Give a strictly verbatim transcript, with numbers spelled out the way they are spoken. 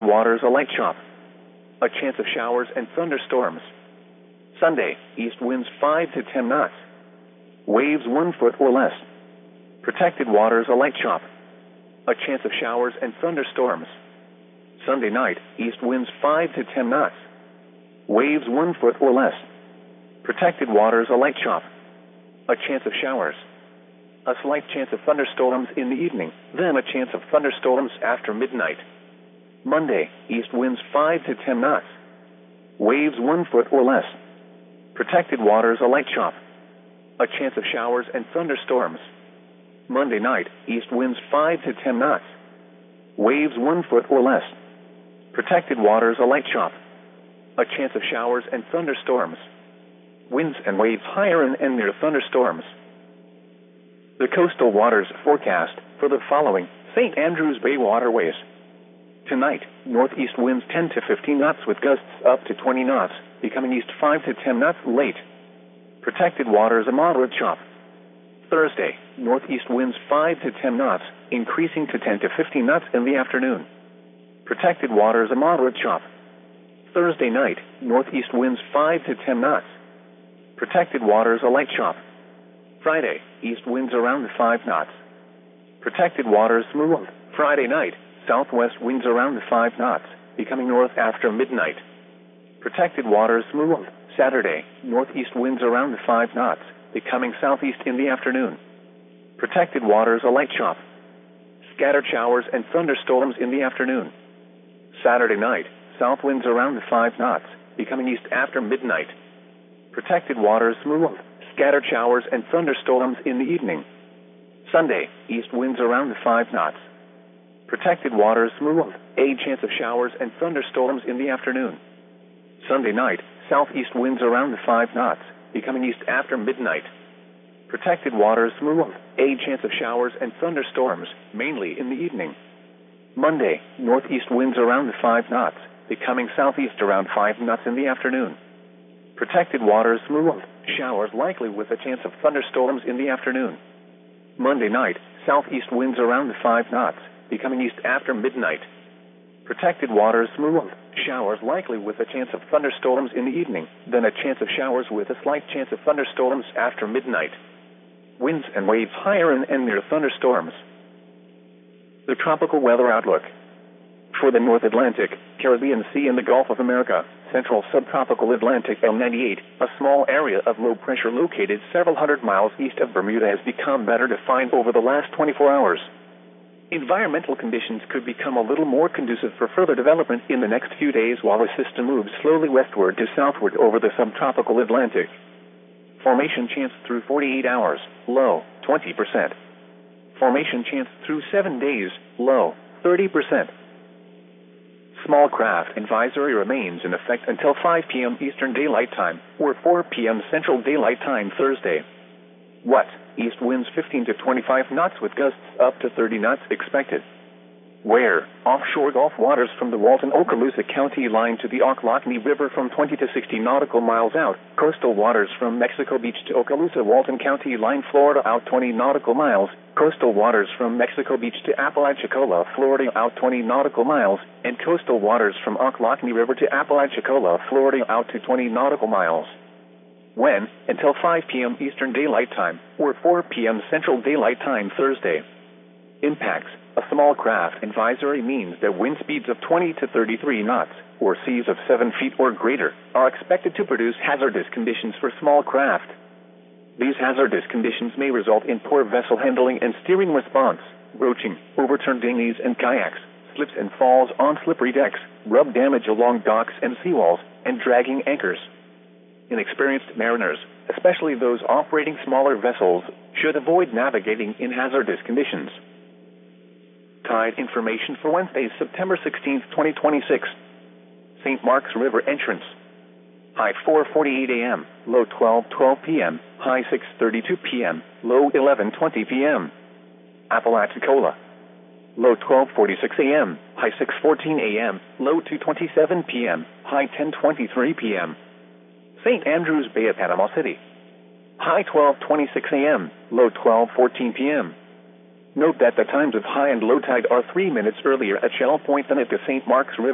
waters a light chop. A chance of showers and thunderstorms. Sunday, east winds five to ten knots. Waves one foot or less. Protected waters a light chop. A chance of showers and thunderstorms. Sunday night, east winds five to ten knots. Waves one foot or less. Protected waters a light chop. A chance of showers. A slight chance of thunderstorms in the evening, then a chance of thunderstorms after midnight. Monday, east winds five to ten knots. Waves one foot or less. Protected waters a light chop. A chance of showers and thunderstorms. Monday night, east winds five to ten knots. Waves one foot or less. Protected waters a light chop. A chance of showers and thunderstorms. Winds and waves higher and, and near thunderstorms. The coastal waters forecast for the following Saint Andrews Bay waterways. Tonight, northeast winds ten to fifteen knots with gusts up to twenty knots, becoming east five to ten knots late. Protected waters a moderate chop. Thursday, northeast winds five to ten knots, increasing to ten to fifteen knots in the afternoon. Protected waters a moderate chop. Thursday night, northeast winds five to ten knots. Protected waters a light chop. Friday, east winds around five knots. Protected waters smooth. Friday night, southwest winds around five knots, becoming north after midnight. Protected waters smooth. Saturday, northeast winds around five knots, becoming southeast in the afternoon. Protected waters a light chop. Scattered showers and thunderstorms in the afternoon. Saturday night, south winds around five knots, becoming east after midnight. Protected waters smooth. Scattered showers and thunderstorms in the evening. Sunday, east winds around five knots. Protected waters smooth. A chance of showers and thunderstorms in the afternoon. Sunday night, southeast winds around five knots, becoming east after midnight. Protected waters smooth. A chance of showers and thunderstorms, mainly in the evening. Monday, northeast winds around five knots, becoming southeast around five knots in the afternoon. Protected waters smooth. Showers likely with a chance of thunderstorms in the afternoon. Monday night, southeast winds around five knots, becoming east after midnight. Protected waters smooth. Showers likely with a chance of thunderstorms in the evening, then a chance of showers with a slight chance of thunderstorms after midnight. Winds and waves higher and, and near thunderstorms. The tropical weather outlook. For the North Atlantic, Caribbean Sea and the Gulf of America, Central Subtropical Atlantic L ninety-eight, a small area of low pressure located several hundred miles east of Bermuda has become better defined over the last twenty-four hours. Environmental conditions could become a little more conducive for further development in the next few days while the system moves slowly westward to southward over the subtropical Atlantic. Formation chance through forty-eight hours, low, twenty percent. Formation chance through seven days, low, thirty percent. Small craft advisory remains in effect until five p.m. Eastern Daylight Time, or four p.m. Central Daylight Time Thursday. What? East winds fifteen to twenty-five knots with gusts up to thirty knots expected. Where? Offshore Gulf waters from the Walton-Okaloosa County line to the Ocklawahnee River from twenty to sixty nautical miles out. Coastal waters from Mexico Beach to Okaloosa-Walton County line, Florida out twenty nautical miles. Coastal waters from Mexico Beach to Apalachicola, Florida out twenty nautical miles. And coastal waters from Ocklawahnee River to Apalachicola, Florida out to twenty nautical miles. When? Until five p.m. Eastern Daylight Time, or four p.m. Central Daylight Time Thursday. Impacts. A small craft advisory means that wind speeds of twenty to thirty-three knots, or seas of seven feet or greater, are expected to produce hazardous conditions for small craft. These hazardous conditions may result in poor vessel handling and steering response, broaching, overturned dinghies and kayaks, slips and falls on slippery decks, rub damage along docks and seawalls, and dragging anchors. Inexperienced mariners, especially those operating smaller vessels, should avoid navigating in hazardous conditions. Tide information for Wednesday, September sixteenth, twenty twenty-six. Saint Mark's River entrance. High four forty-eight a.m., low twelve twelve p.m., high six thirty-two p.m., low eleven twenty p.m. Apalachicola. Low twelve forty-six a.m., high six fourteen a.m., low two twenty-seven p.m., high ten twenty-three p.m. Saint Andrews Bay at Panama City. High twelve twenty-six a.m., low twelve fourteen p.m. Note that the times of high and low tide are three minutes earlier at Shell Point than at the Saint Mark's River.